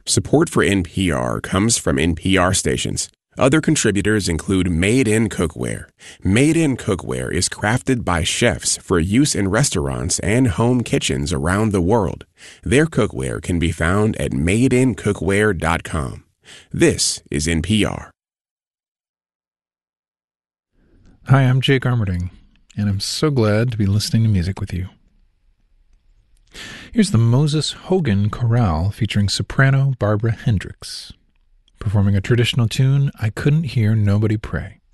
Support for NPR comes from NPR stations. Other contributors include Made in Cookware. Made in Cookware is crafted by chefs for use in restaurants and home kitchens around the world. Their cookware can be found at madeincookware.com. This is NPR. Hi, I'm Jake Armerding, and I'm so glad to be listening to music with you. Here's the Moses Hogan Chorale featuring soprano Barbara Hendricks, performing a traditional tune, I Couldn't Hear Nobody Pray.